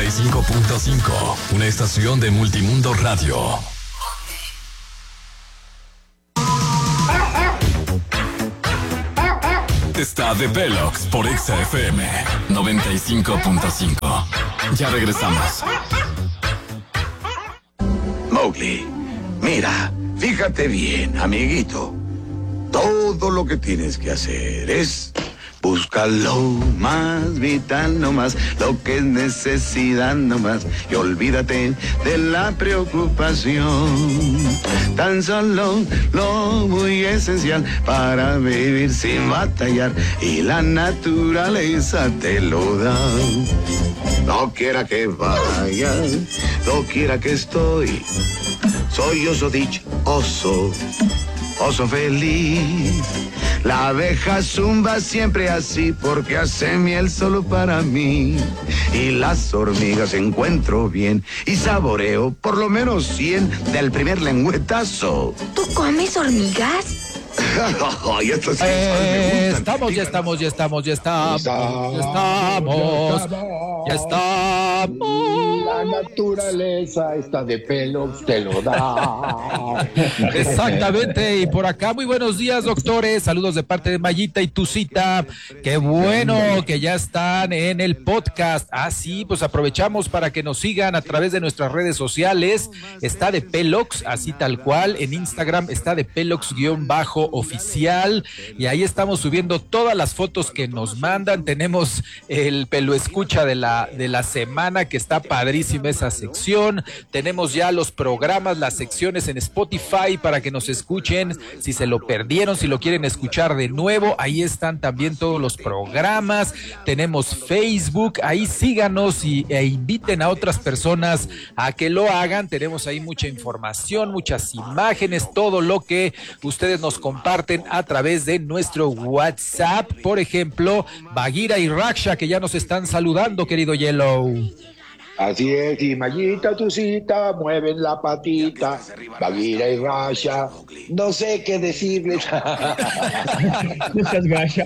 95.5, una estación de Multimundo Radio. Está de Velox por Exa FM 95.5. Ya regresamos. Mowgli, mira, fíjate bien, amiguito. Todo lo que tienes que hacer es buscar lo más vital nomás, lo que es necesidad nomás, y olvídate de la preocupación. Tan solo lo muy esencial para vivir sin batallar, y la naturaleza te lo da. No quiera que vaya, no quiera que estoy, soy oso dichoso, oso feliz. La abeja zumba siempre así porque hace miel solo para mí. Y las hormigas encuentro bien y saboreo por lo menos 100 del primer lengüetazo. ¿Tú comes hormigas? Ay, esto sí, ya estamos. La naturaleza está de pelo, te lo da. Exactamente, y por acá, muy buenos días, doctores. Saludos de parte de Mayita y Tucita. Qué bueno que ya están en el podcast. Ah, sí, pues aprovechamos para que nos sigan a través de nuestras redes sociales. Está de Pelox, así tal cual. En Instagram está de Pelox_oficial. Y ahí estamos subiendo todas las fotos que nos mandan. Tenemos el Pelo Escucha de la semana, que está padrísima esa sección. Tenemos ya los programas, las secciones en Spotify para que nos escuchen. Si se lo perdieron, si lo quieren escuchar de nuevo, ahí están también todos los programas. Tenemos Facebook, ahí síganos e inviten a otras personas a que lo hagan. Tenemos ahí mucha información, muchas imágenes, todo lo que ustedes nos comparten a través de nuestro WhatsApp. Por ejemplo, Bagheera y Raksha, que ya nos están saludando, querido Yellow. Así es, y Mayita, Tucita, mueven la patita, Bagheera y Raksha, no sé qué decirles. No seas gacha.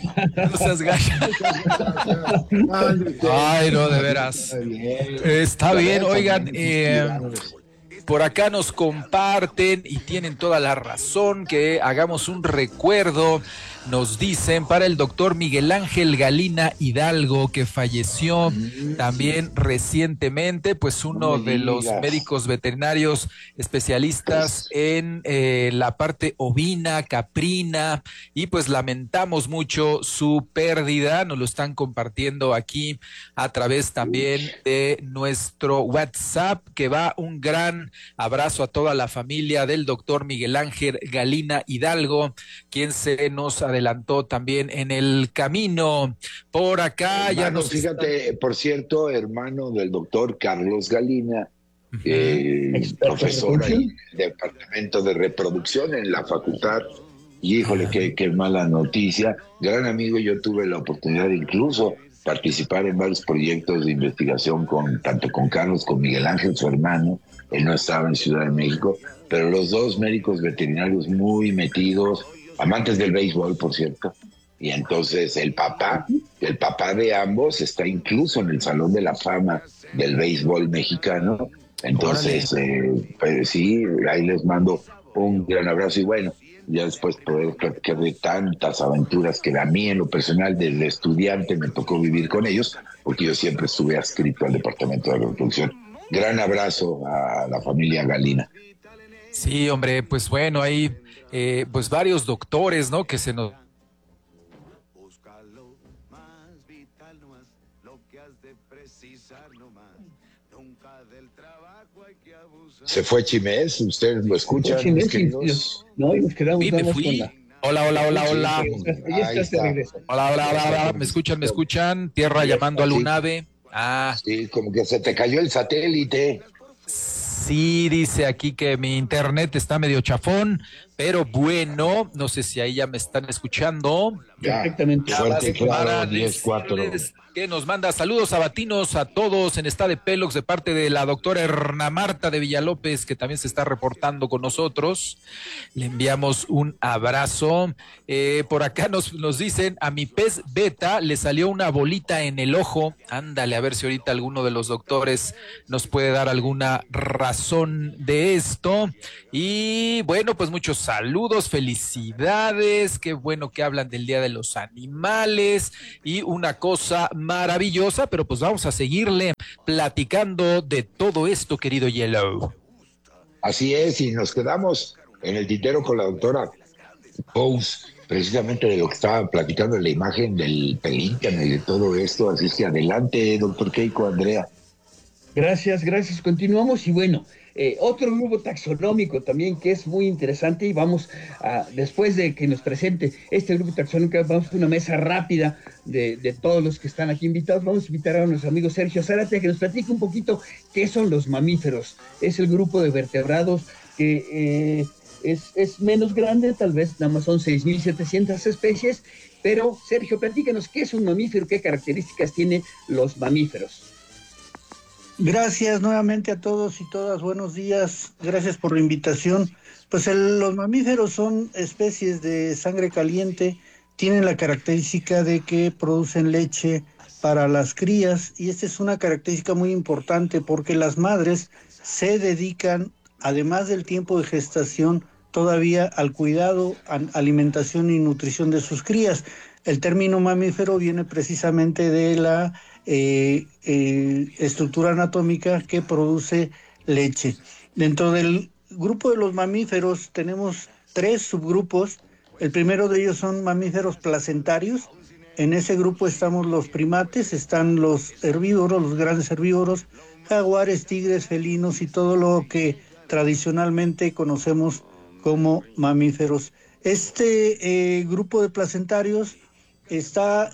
Ay, no, de veras. Está bien, oigan, por acá nos comparten y tienen toda la razón que hagamos un recuerdo. Nos dicen para el doctor Miguel Ángel Galina Hidalgo, que falleció también recientemente, pues uno de los médicos veterinarios especialistas en la parte ovina, caprina, y pues lamentamos mucho su pérdida. Nos lo están compartiendo aquí a través también de nuestro WhatsApp, que va un gran abrazo a toda la familia del doctor Miguel Ángel Galina Hidalgo, quien se nos adelantó también en el camino. Por acá hermano, ya nos... Fíjate, por cierto, hermano del doctor Carlos Galina, profesor ahí del departamento de reproducción en la facultad. Y híjole, qué mala noticia. Gran amigo, yo tuve la oportunidad de incluso participar en varios proyectos de investigación tanto con Carlos, con Miguel Ángel, su hermano. Él no estaba en Ciudad de México, pero los dos médicos veterinarios muy metidos, amantes del béisbol, por cierto. Y entonces el papá de ambos está incluso en el Salón de la Fama del béisbol mexicano. Entonces, pues, sí, ahí les mando un gran abrazo y bueno, ya después poder platicar de tantas aventuras que a mí en lo personal desde estudiante me tocó vivir con ellos, porque yo siempre estuve adscrito al departamento de reproducción. Gran abrazo a la familia Galina. Sí, hombre, pues bueno, hay pues varios doctores, ¿no? Que se nos... Se fue Chimés, ustedes lo escuchan. No, y nos quedamos. Sí, me fui. Hola. Hola, ¿me escuchan? Tierra llamando a Lunave. Sí, como que se te cayó el satélite. Sí, dice aquí que mi internet está medio chafón, pero bueno, no sé si ahí ya me están escuchando. Perfectamente. Fuerte, claro, Para 10-4. decirles que nos manda saludos sabatinos a todos en Está de Pelox de parte de la doctora Erna Marta de Villalópez, que también se está reportando con nosotros. Le enviamos un abrazo. Por acá nos dicen, a mi pez beta le salió una bolita en el ojo. Ándale, a ver si ahorita alguno de los doctores nos puede dar alguna razón de esto. Y bueno, pues muchos saludos, felicidades, qué bueno que hablan del Día de los Animales y una cosa maravillosa, pero pues vamos a seguirle platicando de todo esto, querido Yellow. Así es, y nos quedamos en el tintero con la doctora Pous, precisamente de lo que estaba platicando en la imagen del pelícano y de todo esto. Así que adelante, doctor Keiko, Andrea. Gracias. Continuamos y bueno, otro grupo taxonómico también que es muy interesante y vamos a, después de que nos presente este grupo taxonómico, vamos a una mesa rápida de todos los que están aquí invitados. Vamos a invitar a nuestro amigo Sergio Zárate a que nos platique un poquito qué son los mamíferos. Es el grupo de vertebrados que es menos grande, tal vez nada más son 6.700 especies, pero Sergio, platícanos qué es un mamífero, qué características tienen los mamíferos. Gracias nuevamente a todos y todas, buenos días, gracias por la invitación. Pues los mamíferos son especies de sangre caliente, tienen la característica de que producen leche para las crías y esta es una característica muy importante porque las madres se dedican, además del tiempo de gestación, todavía al cuidado, alimentación y nutrición de sus crías. El término mamífero viene precisamente de la estructura anatómica que produce leche. Dentro del grupo de los mamíferos tenemos 3 subgrupos. El primero de ellos son mamíferos placentarios. En ese grupo estamos los primates, están los herbívoros, los grandes herbívoros, jaguares, tigres, felinos y todo lo que tradicionalmente conocemos como mamíferos. Este grupo de placentarios está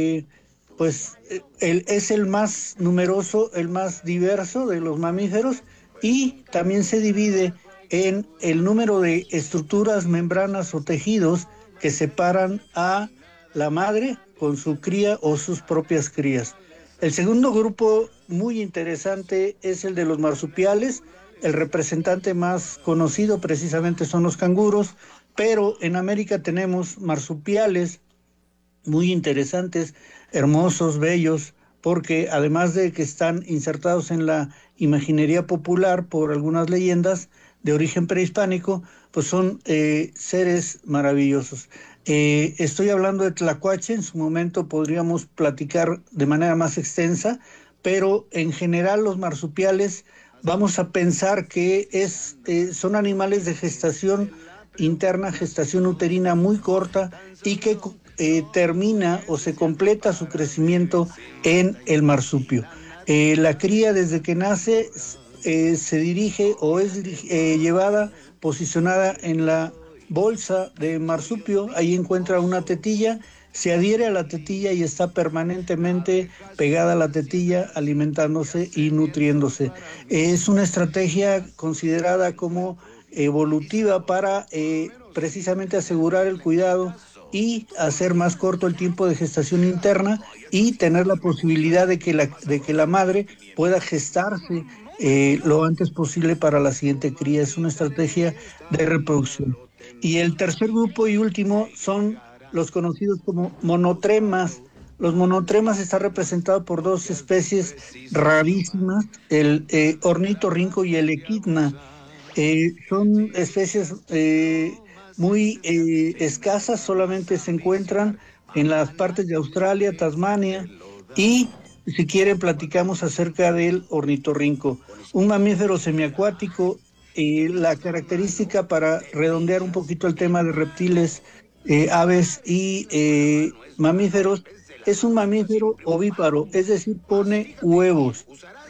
es el más numeroso, el más diverso de los mamíferos y también se divide en el número de estructuras, membranas o tejidos que separan a la madre con su cría o sus propias crías. El segundo grupo muy interesante es el de los marsupiales. El representante más conocido precisamente son los canguros, pero en América tenemos marsupiales muy interesantes, hermosos, bellos, porque además de que están insertados en la imaginería popular por algunas leyendas de origen prehispánico, pues son seres maravillosos. Estoy hablando de Tlacuache, en su momento podríamos platicar de manera más extensa, pero en general los marsupiales vamos a pensar que son animales de gestación interna, gestación uterina muy corta y que termina o se completa su crecimiento en el marsupio. La cría desde que nace se dirige o es llevada, posicionada en la bolsa de marsupio, ahí encuentra una tetilla, se adhiere a la tetilla y está permanentemente pegada a la tetilla, alimentándose y nutriéndose. Es una estrategia considerada como evolutiva para precisamente asegurar el cuidado y hacer más corto el tiempo de gestación interna y tener la posibilidad de que la madre pueda gestarse lo antes posible para la siguiente cría. Es una estrategia de reproducción. Y el tercer grupo y último son los conocidos como monotremas. Los monotremas están representados por 2 especies rarísimas, el ornitorrinco y el equidna. Son especies muy escasas, solamente se encuentran en las partes de Australia, Tasmania, y si quieren platicamos acerca del ornitorrinco, un mamífero semiacuático. La característica, para redondear un poquito el tema de reptiles, aves y mamíferos, es un mamífero ovíparo, es decir, pone huevos.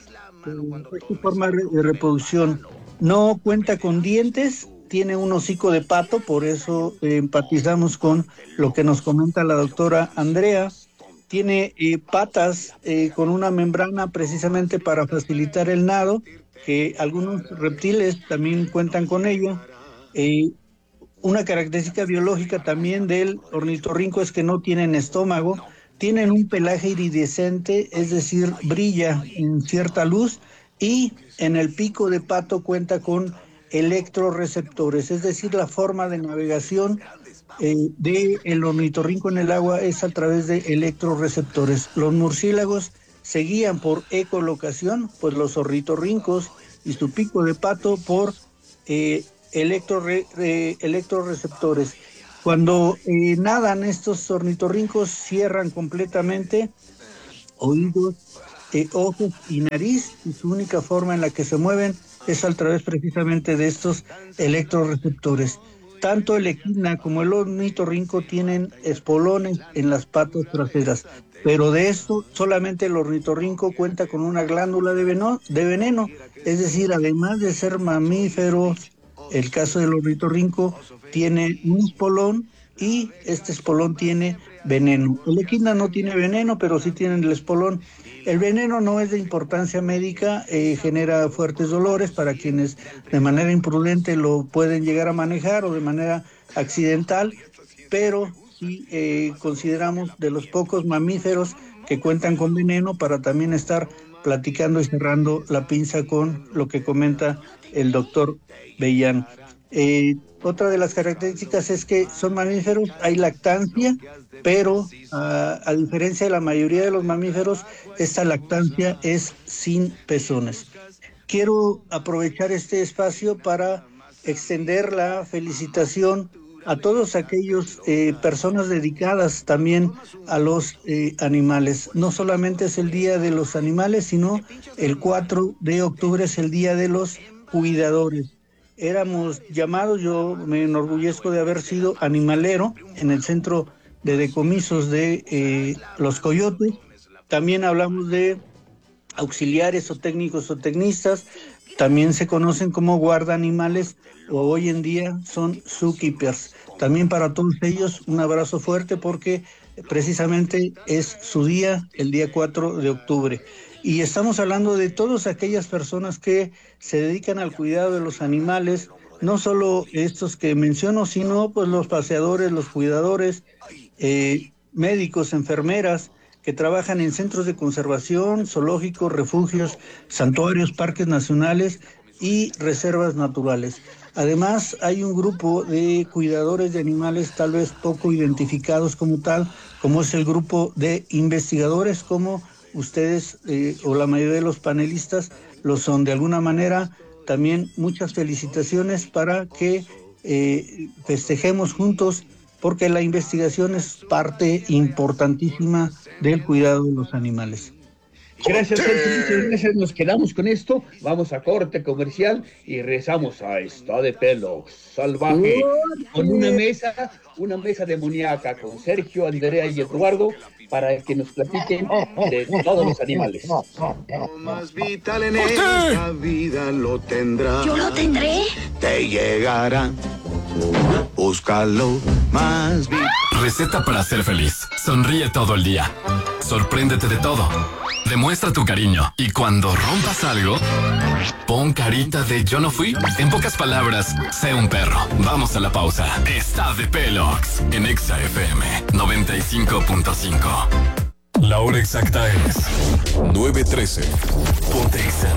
Es su forma de reproducción. No cuenta con dientes, tiene un hocico de pato, por eso empatizamos con lo que nos comenta la doctora Andrea. Tiene patas con una membrana precisamente para facilitar el nado que algunos reptiles también cuentan con ello. Una característica biológica también del ornitorrinco es que no tienen estómago, tienen un pelaje iridescente, es decir, brilla en cierta luz, y en el pico de pato cuenta con electroreceptores, es decir, la forma de navegación del ornitorrinco en el agua es a través de electroreceptores. Los murciélagos se guían por ecolocación, pues los ornitorrincos y su pico de pato por electroreceptores. Cuando nadan, estos ornitorrincos cierran completamente oídos, ojos y nariz, y su única forma en la que se mueven es a través precisamente de estos electroreceptores. Tanto el equina como el ornitorrinco tienen espolones en las patas traseras, pero de esto solamente el ornitorrinco cuenta con una glándula de veneno, es decir, además de ser mamífero, el caso del ornitorrinco tiene un espolón y este espolón tiene veneno. El equina no tiene veneno, pero sí tiene el espolón. El veneno no es de importancia médica, genera fuertes dolores para quienes de manera imprudente lo pueden llegar a manejar o de manera accidental, pero sí consideramos de los pocos mamíferos que cuentan con veneno para también estar platicando y cerrando la pinza con lo que comenta el doctor Bellán. Otra de las características es que son mamíferos, hay lactancia, pero a diferencia de la mayoría de los mamíferos, esta lactancia es sin pezones. Quiero aprovechar este espacio para extender la felicitación a todos aquellos personas dedicadas también a los animales. No solamente es el Día de los Animales, sino el 4 de octubre es el Día de los Cuidadores. Éramos llamados, yo me enorgullezco de haber sido animalero en el centro de decomisos de Los Coyotes. También hablamos de auxiliares o técnicos o tecnistas, también se conocen como guardaanimales o hoy en día son zookeepers. También para todos ellos un abrazo fuerte porque precisamente es su día, el día 4 de octubre. Y estamos hablando de todas aquellas personas que se dedican al cuidado de los animales, no solo estos que menciono, sino pues los paseadores, los cuidadores, médicos, enfermeras, que trabajan en centros de conservación, zoológicos, refugios, santuarios, parques nacionales y reservas naturales. Además, hay un grupo de cuidadores de animales tal vez poco identificados como tal, como es el grupo de investigadores, como ustedes o la mayoría de los panelistas lo son. De alguna manera, también muchas felicitaciones para que festejemos juntos, porque la investigación es parte importantísima del cuidado de los animales. Gracias, muchas gracias. Nos quedamos con esto. Vamos a corte comercial y regresamos a Está de Pelo Salvaje con una mesa demoníaca con Sergio, Andrea y Eduardo para que nos platiquen de todos los animales. Lo más vital en esta vida lo tendrás. ¿Yo lo tendré? Te llegará. Búscalo más vital. Receta para ser feliz. Sonríe todo el día. Sorpréndete de todo. Demuestra tu cariño. Y cuando rompas algo, pon carita de yo no fui. En pocas palabras, sé un perro. Vamos a la pausa. Está de Pelox en Exa FM 95.5. La hora exacta es 9:13. Ponte Exa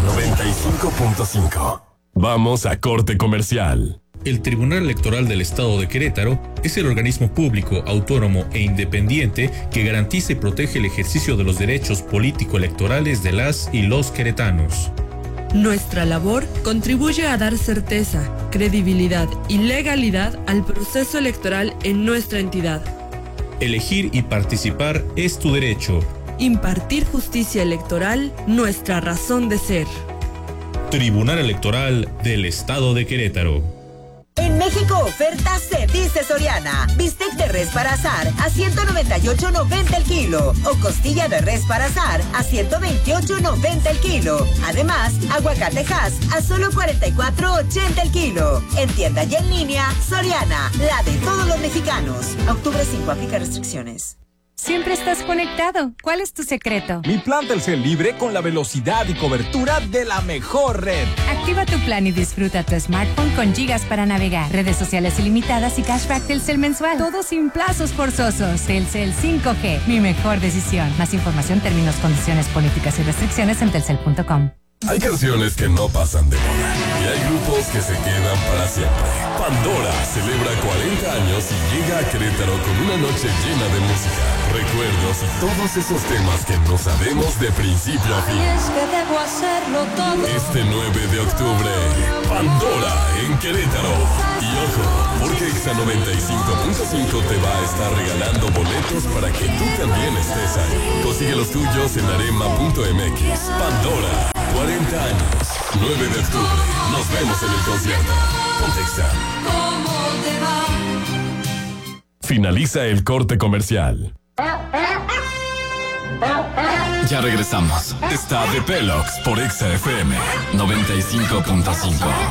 95.5. Vamos a corte comercial. El Tribunal Electoral del Estado de Querétaro es el organismo público, autónomo e independiente que garantiza y protege el ejercicio de los derechos político-electorales de las y los queretanos. Nuestra labor contribuye a dar certeza, credibilidad y legalidad al proceso electoral en nuestra entidad. Elegir y participar es tu derecho. Impartir justicia electoral, nuestra razón de ser. Tribunal Electoral del Estado de Querétaro. En México, oferta se dice Soriana. Bistec de res para asar a $198.90 el kilo. O costilla de res para asar a $128.90 el kilo. Además, aguacate Hass a solo $44.80 el kilo. En tienda y en línea, Soriana, la de todos los mexicanos. Octubre 5, aplica restricciones. Siempre estás conectado. ¿Cuál es tu secreto? Mi plan Telcel libre con la velocidad y cobertura de la mejor red. Activa tu plan y disfruta tu smartphone con gigas para navegar, redes sociales ilimitadas y cashback Telcel mensual. Todo sin plazos forzosos. Telcel 5G. Mi mejor decisión. Más información, términos, condiciones, políticas y restricciones en telcel.com. Hay canciones que no pasan de moda y hay grupos que se quedan para siempre. Pandora celebra 40 años y llega a Querétaro con una noche llena de música, recuerdos y todos esos temas que no sabemos de principio a fin. Este 9 de octubre, Pandora en Querétaro. Y ojo, porque Exa 95.5 te va a estar regalando boletos para que tú también estés ahí. Consigue los tuyos en arema.mx. Pandora. 40 años, 9 de octubre. Nos vemos en el concierto. Ponte Exa. Finaliza el corte comercial. Ya regresamos. Está de Pelox por Exa FM 95.5.